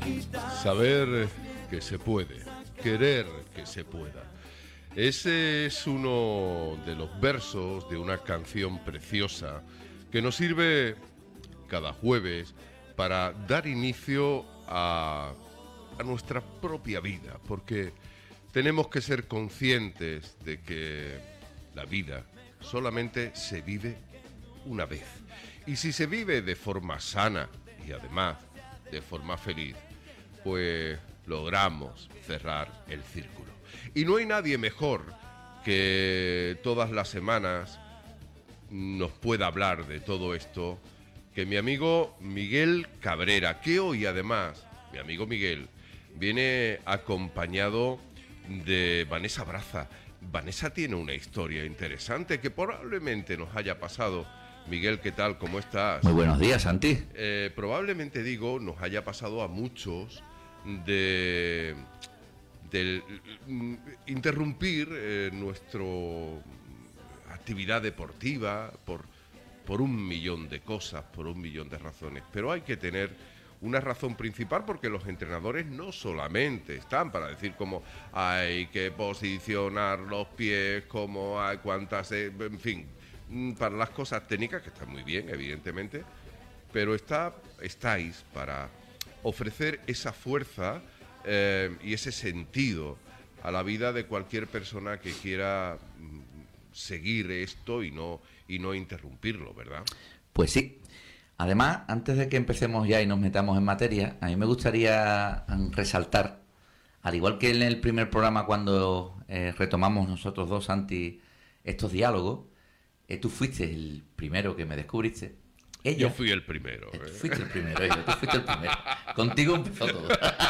Saber que se puede, querer que se pueda. Ese es uno de los versos de una canción preciosa que nos sirve cada jueves para dar inicio a nuestra propia vida, porque tenemos que ser conscientes de que la vida solamente se vive una vez. Y si se vive de forma sana y además de forma feliz, pues logramos cerrar el círculo. Y no hay nadie mejor que todas las semanas nos pueda hablar de todo esto que mi amigo Miguel Cabrera, que hoy además, mi amigo Miguel, viene acompañado de Vanessa Braza. Vanessa tiene una historia interesante que probablemente nos haya pasado. Miguel, ¿qué tal? ¿Cómo estás? Muy buenos días, Santi. Probablemente, digo, nos haya pasado a muchos de interrumpir nuestra actividad deportiva por un millón de cosas, por un millón de razones. Pero hay que tener una razón principal, porque los entrenadores no solamente están para decir cómo hay que posicionar los pies, cómo hay cuántas, en fin, para las cosas técnicas, que están muy bien, evidentemente, pero estáis para ofrecer esa fuerza y ese sentido a la vida de cualquier persona que quiera seguir esto y no interrumpirlo, ¿verdad? Pues sí. Además, antes de que empecemos ya y nos metamos en materia, a mí me gustaría resaltar, al igual que en el primer programa cuando retomamos nosotros dos, Santi, estos diálogos, tú fuiste el primero que me descubriste. Yo fui el primero. Tú fuiste el primero, tú fuiste el primero. Contigo empezó todo.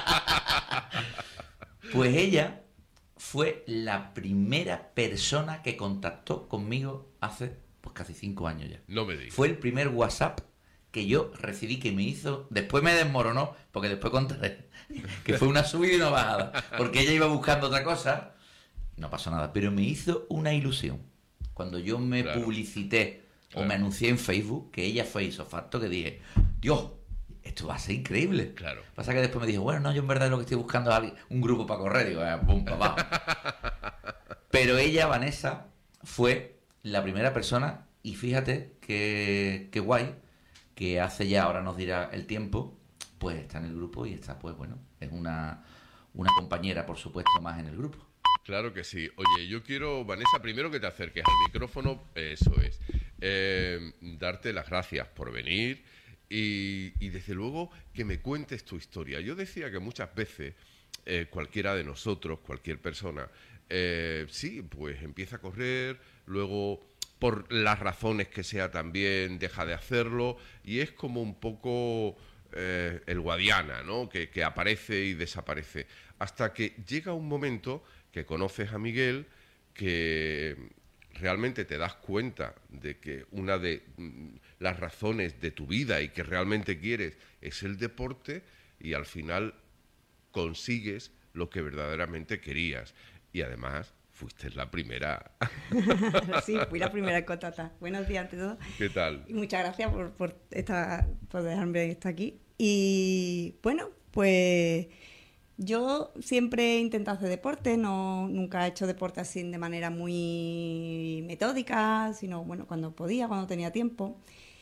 Pues ella fue la primera persona que contactó conmigo hace pues casi 5 años ya. No me digas. Fue el primer WhatsApp que yo recibí, que me hizo... Después me desmoronó, porque después contaré que fue una subida y una bajada, porque ella iba buscando otra cosa. No pasó nada, pero me hizo una ilusión. Cuando yo me publicité o me anuncié en Facebook, que ella fue isofacto, que dije, Dios, esto va a ser increíble. Claro. Pasa que después me dijo, bueno, no, yo en verdad lo que estoy buscando es un grupo para correr. Digo, pum, papá. Pero ella, Vanessa, fue la primera persona, y fíjate qué guay, que hace ya, ahora nos dirá el tiempo, pues está en el grupo y está, pues bueno, es una compañera, por supuesto, más en el grupo. Claro que sí. Oye, yo quiero, Vanessa, primero que te acerques al micrófono, eso es, darte las gracias por venir y desde luego que me cuentes tu historia. Yo decía que muchas veces cualquiera de nosotros, cualquier persona, sí, pues empieza a correr, luego por las razones que sea también deja de hacerlo, y es como un poco el Guadiana, ¿no? Que aparece y desaparece, hasta que llega un momento que conoces a Miguel, que realmente te das cuenta de que una de las razones de tu vida y que realmente quieres es el deporte, y al final consigues lo que verdaderamente querías. Y además fuiste la primera. Sí, fui la primera en contactar. Buenos días ante todo. ¿Qué tal? Y muchas gracias por dejarme estar aquí. Y bueno, pues yo siempre he intentado hacer deporte, nunca he hecho deporte así de manera muy metódica, sino bueno, cuando podía, cuando tenía tiempo.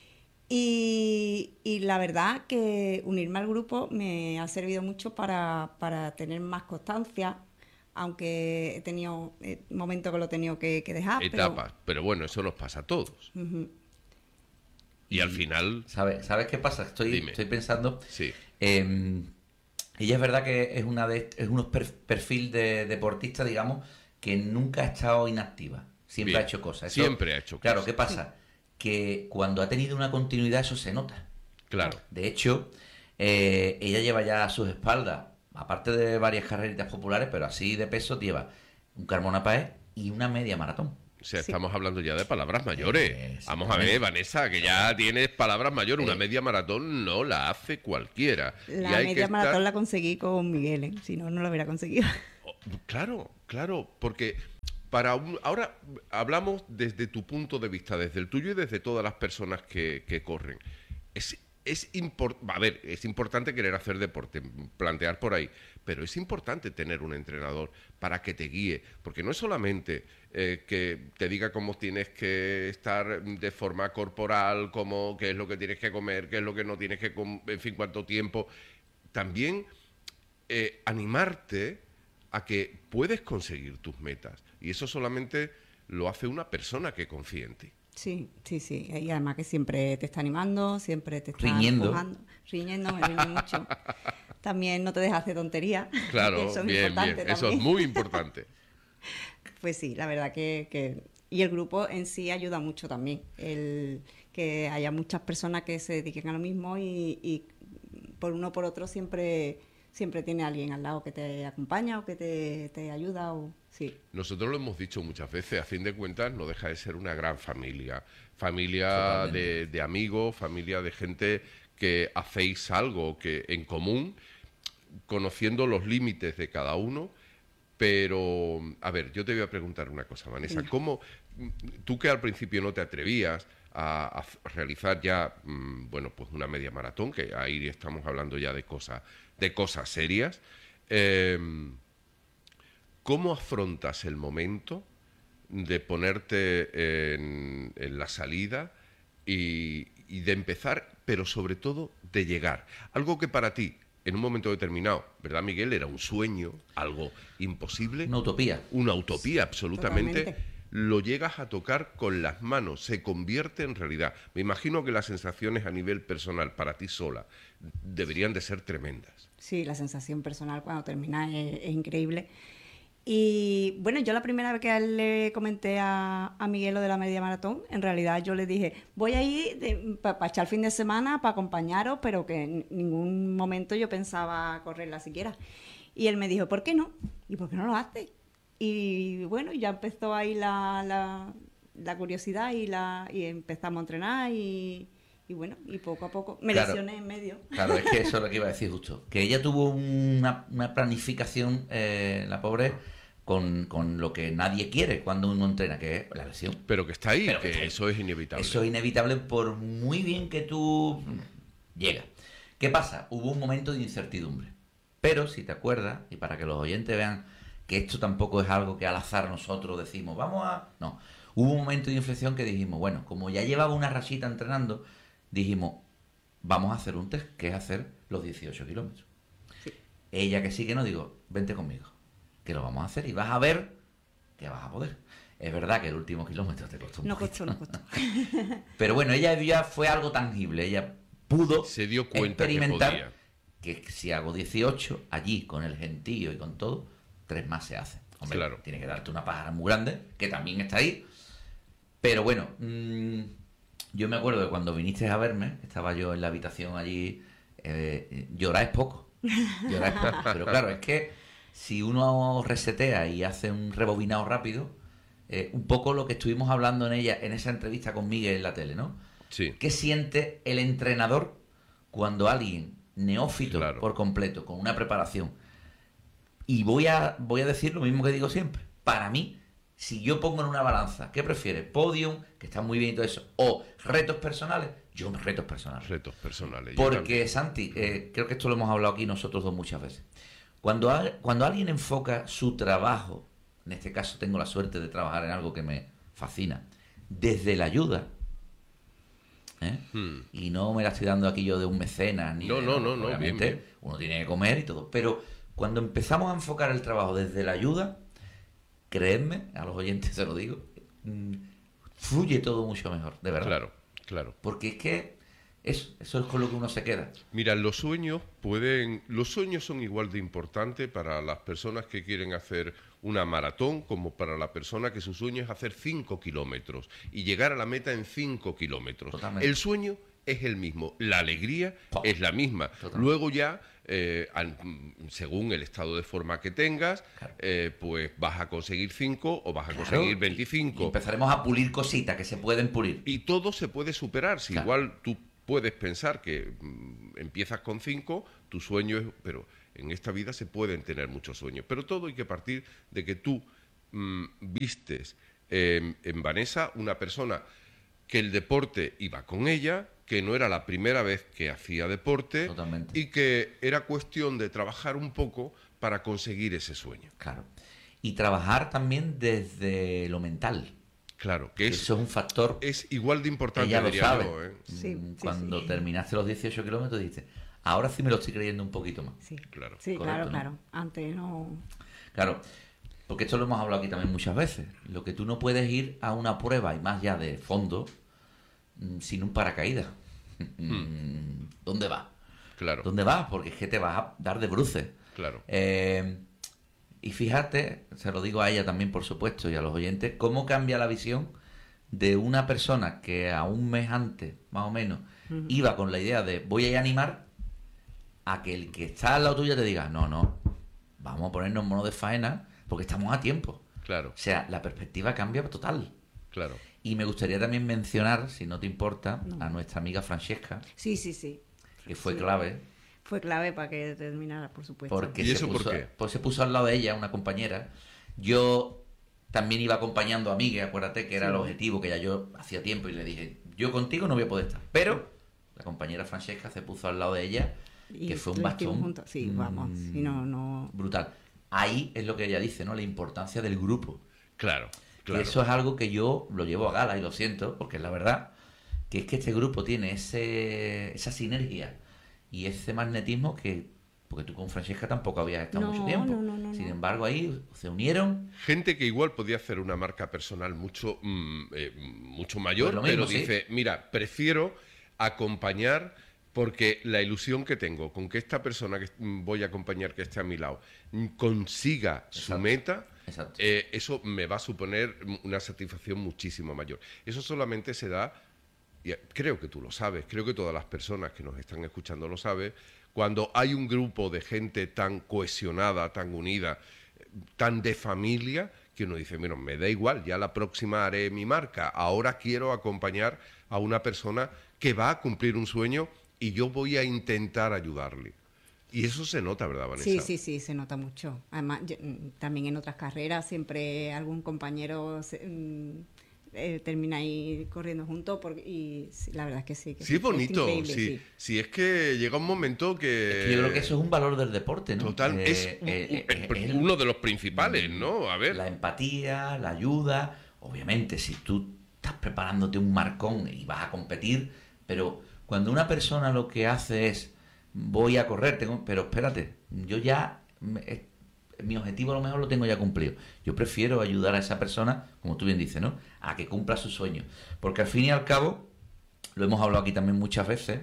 Y la verdad que unirme al grupo me ha servido mucho para tener más constancia, aunque he tenido momentos que lo he tenido que dejar. Etapas, pero bueno, eso nos pasa a todos. Uh-huh. Y al final... ¿Sabes qué pasa? Estoy pensando... Sí. Ella es verdad que es unos perfil de deportista, digamos, que nunca ha estado inactiva. Siempre Bien. ha hecho cosas. Siempre ha hecho cosas. Claro, ¿qué pasa? Que cuando ha tenido una continuidad eso se nota. Claro. De hecho, ella lleva ya a sus espaldas, aparte de varias carreritas populares, pero así de peso, lleva un Carmona Paez y una media maratón. O sea, estamos hablando ya de palabras mayores. Vamos a ver, Vanessa, que ya tienes palabras mayores. Una media maratón no la hace cualquiera. La media maratón la conseguí con Miguel, ¿eh? Si no, no la hubiera conseguido. Claro, porque ahora hablamos desde tu punto de vista, desde el tuyo y desde todas las personas que corren. Es a ver, es importante querer hacer deporte, plantear por ahí, pero es importante tener un entrenador para que te guíe, porque no es solamente que te diga cómo tienes que estar de forma corporal, qué es lo que tienes que comer, qué es lo que no tienes que comer, en fin, cuánto tiempo. También animarte a que puedes conseguir tus metas, y eso solamente lo hace una persona que confía en ti. Sí, sí, sí. Y además que siempre te está animando, siempre te está Riñendo. empujando. Riñendo, me riñe mucho. También no te deja hacer tonterías. Claro, Eso es bien, importante bien. Eso es también. muy importante. Pues sí, la verdad que... Y el grupo en sí ayuda mucho también. El que haya muchas personas que se dediquen a lo mismo y por uno o por otro siempre tiene alguien al lado que te acompaña o que te ayuda. Sí. Nosotros lo hemos dicho muchas veces, a fin de cuentas no deja de ser una gran familia. Familia Totalmente. de amigos, familia de gente que hacéis algo que en común, conociendo los límites de cada uno. Pero, a ver, yo te voy a preguntar una cosa, Vanessa. Venga. ¿Cómo, tú que al principio no te atrevías a realizar ya, bueno, pues una media maratón, que ahí estamos hablando ya de cosas serias, eh, ¿cómo afrontas el momento de ponerte en la salida y de empezar, pero sobre todo de llegar? Algo que para ti, en un momento determinado, ¿verdad, Miguel? Era un sueño, algo imposible, Una utopía. una utopía absolutamente. Totalmente. Lo llegas a tocar con las manos, se convierte en realidad. Me imagino que las sensaciones a nivel personal para ti sola deberían de ser tremendas. Sí, la sensación personal cuando terminas es increíble. Y bueno, yo la primera vez que le comenté a Miguel lo de la media maratón, en realidad yo le dije, voy a ir para echar el fin de semana, para acompañaros, pero que en ningún momento yo pensaba correrla siquiera. Y él me dijo, ¿por qué no? ¿Y por qué no lo haces? Y bueno, ya empezó ahí la curiosidad y empezamos a entrenar y bueno, y poco a poco me Claro. lesioné en medio. Claro, es que eso es lo que iba a decir justo. Que ella tuvo una planificación, la pobre, con lo que nadie quiere cuando uno entrena, que es la lesión. Pero que está ahí, Pero que está ahí. eso es inevitable. Eso es inevitable por muy bien que tú llegas. ¿Qué pasa? Hubo un momento de incertidumbre. Pero si te acuerdas, y para que los oyentes vean que esto tampoco es algo que al azar nosotros decimos, vamos a... No, hubo un momento de inflexión que dijimos, bueno, como ya llevaba una rachita entrenando, dijimos, vamos a hacer un test, que es hacer los 18 kilómetros. Sí. Ella que sí que no, digo, vente conmigo, que lo vamos a hacer y vas a ver que vas a poder. Es verdad que el último kilómetro te costó un No poquito. costó, no costó. Pero bueno, ella ya fue algo tangible, ella pudo Se dio cuenta que experimentar podía. que si hago 18 allí con el gentío y con todo, 3 más se hacen. Hombre, Claro. tiene que darte una pájara muy grande, que también está ahí. Pero bueno, yo me acuerdo de cuando viniste a verme, estaba yo en la habitación allí, llorar es poco. Llorar es poco. Pero claro, es que si uno resetea y hace un rebobinado rápido, un poco lo que estuvimos hablando en esa entrevista con Miguel en la tele, ¿no? Sí. ¿Qué siente el entrenador cuando alguien neófito Claro. por completo, con una preparación? Y voy a decir lo mismo que digo siempre. Para mí, si yo pongo en una balanza, ¿qué prefieres? ¿Podium, que está muy bien y todo eso, o retos personales? Yo retos personales. Retos personales. Yo Porque, también. Santi, creo que esto lo hemos hablado aquí nosotros dos muchas veces. Cuando alguien enfoca su trabajo, en este caso tengo la suerte de trabajar en algo que me fascina, desde la ayuda, ¿eh? Y no me la estoy dando aquí yo de un mecenas, ni No, de- no, obviamente, bien, bien. uno tiene que comer y todo. Pero cuando empezamos a enfocar el trabajo desde la ayuda, creedme, a los oyentes se lo digo, fluye todo mucho mejor, de verdad. Claro, claro. Porque es que eso es con lo que uno se queda. Mira, los sueños son igual de importantes para las personas que quieren hacer una maratón como para la persona que su sueño es hacer 5 kilómetros y llegar a la meta en 5 kilómetros. Totalmente. El sueño es el mismo, la alegría es la misma. Totalmente. Luego ya, según el estado de forma que tengas, Claro. pues vas a conseguir 5 o vas a Claro, conseguir y 25. empezaremos a pulir cositas que se pueden pulir. Y todo se puede superar. Si Claro. igual tú puedes pensar que empiezas con 5, tu sueño es... Pero en esta vida se pueden tener muchos sueños. Pero todo hay que partir de que tú vistes en Vanessa una persona que el deporte iba con ella, que no era la primera vez que hacía deporte. Totalmente. Y que era cuestión de trabajar un poco para conseguir ese sueño. Claro. Y trabajar también desde lo mental. Claro, que Eso es un factor. es igual de importante, Ella lo diría sabe. yo, ¿eh? Sí, Cuando sí. terminaste los 18 kilómetros dijiste, ahora sí me lo estoy creyendo un poquito más. Sí, Claro. sí, Correcto, claro, ¿no? claro. Antes no... Claro, porque esto lo hemos hablado aquí también muchas veces. Lo que tú no puedes ir a una prueba, y más ya de fondo, sin un paracaídas. ¿Dónde vas? Claro, ¿Dónde vas? Porque es que te vas a dar de bruces. claro. Y fíjate, se lo digo a ella también, por supuesto, y a los oyentes, cómo cambia la visión de una persona que a un mes antes, más o menos, iba con la idea de voy a ir a animar, a que el que está al lado tuyo te diga, no, vamos a ponernos mono de faena porque estamos a tiempo. Claro, O sea, la perspectiva cambia total. claro. Y me gustaría también mencionar, si no te importa, a nuestra amiga Francesca, Sí, sí, sí. que fue Sí. clave, Fue clave para que terminara, por supuesto. porque ¿Y eso por puso, qué? pues se puso al lado de ella, una compañera. Yo también iba acompañando a Miguel, acuérdate que era el objetivo que ya yo hacía tiempo y le dije, yo contigo no voy a poder estar. Pero la compañera Francesca se puso al lado de ella, Y que fue un lo hicimos bastón juntos. Sí, vamos. Si no... brutal. Ahí es lo que ella dice, ¿no? La importancia del grupo. Claro, Que claro. eso es algo que yo lo llevo a gala y lo siento, porque es la verdad, que es que este grupo tiene esa sinergia y ese magnetismo que, porque tú con Francesca tampoco habías estado No, mucho tiempo. no. Sin embargo, ahí se unieron. Gente que igual podía hacer una marca personal mucho mayor, Pues lo mismo, pero sí. dice, mira, prefiero acompañar porque la ilusión que tengo con que esta persona que voy a acompañar, que esté a mi lado, consiga su Exacto. meta, Exacto. eso me va a suponer una satisfacción muchísimo mayor. Eso solamente se da, y creo que tú lo sabes, creo que todas las personas que nos están escuchando lo saben, cuando hay un grupo de gente tan cohesionada, tan unida, tan de familia, que uno dice, mira, me da igual, ya la próxima haré mi marca, ahora quiero acompañar a una persona que va a cumplir un sueño y yo voy a intentar ayudarle. Y eso se nota, ¿verdad, Vanessa? Sí, se nota mucho. Además, también en otras carreras siempre algún compañero termina ahí corriendo juntos y sí, la verdad es que sí. Que Sí, es bonito. increíble, Sí. Sí, es que llega un momento que... Es que yo creo que eso es un valor del deporte, ¿no? Total, es uno de los principales, ¿no? A ver. La empatía, la ayuda. Obviamente, si tú estás preparándote un marcón y vas a competir, pero cuando una persona lo que hace es voy a correr, pero espérate, yo ya mi objetivo a lo mejor lo tengo ya cumplido. Yo prefiero ayudar a esa persona, como tú bien dices, ¿no? A que cumpla sus sueños. Porque al fin y al cabo, lo hemos hablado aquí también muchas veces,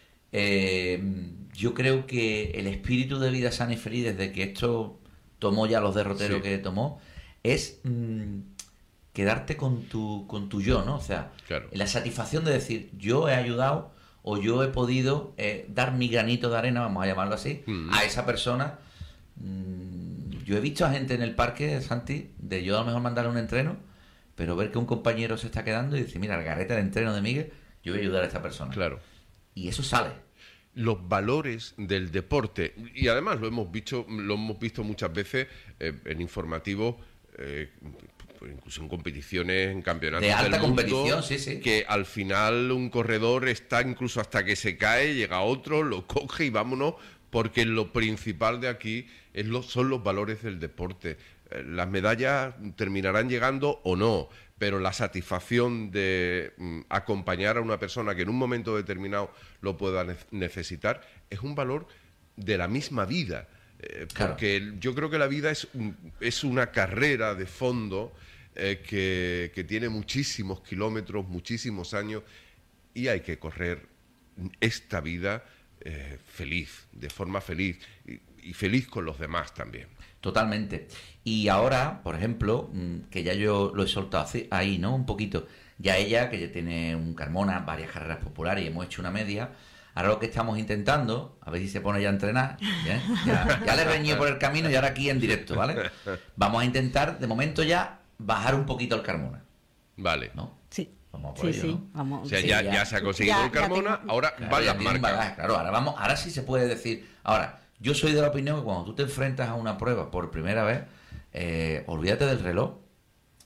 yo creo que el espíritu de vida sana y feliz desde que esto tomó ya los derroteros Sí. que tomó, es quedarte con tu yo, ¿no? O sea, Claro. la satisfacción de decir, yo he ayudado o yo he podido dar mi granito de arena, vamos a llamarlo así, a esa persona. Yo he visto a gente en el parque, Santi, de yo a lo mejor mandarle un entreno, pero ver que un compañero se está quedando y decir, mira, el garete de entreno de Miguel, yo voy a ayudar a esta persona. Claro. Y eso sale. Los valores del deporte, y además lo hemos visto muchas veces en informativos, incluso en competiciones, en campeonatos De alta del mundo, competición, sí. que al final un corredor está incluso hasta que se cae, llega otro, lo coge y vámonos, porque lo principal de aquí son los valores del deporte. Las medallas terminarán llegando o no, pero la satisfacción de acompañar a una persona que en un momento determinado lo pueda necesitar es un valor de la misma vida. Claro. Porque yo creo que la vida es una carrera de fondo que tiene muchísimos kilómetros, muchísimos años, y hay que correr esta vida feliz, de forma feliz, y feliz con los demás también. Totalmente. Y ahora, por ejemplo, que ya yo lo he soltado ahí, ¿no? Un poquito. Ya ella, que ya tiene un Carmona, varias carreras populares y hemos hecho una media. Ahora lo que estamos intentando, a ver si se pone ya a entrenar, ¿eh? Ya le reñí por el camino y ahora aquí en directo, ¿vale? Vamos a intentar, de momento ya, bajar un poquito el Carmona, Vale. ¿no? Sí. Vamos a por ello, ¿no? Vamos. O sea, sí, ya se ha conseguido Ya- el ya Carmona, tengo- ahora Claro, van ya las tiene un marcas. bagaje, claro, ahora sí se puede decir. Ahora, yo soy de la opinión que cuando tú te enfrentas a una prueba por primera vez, olvídate del reloj.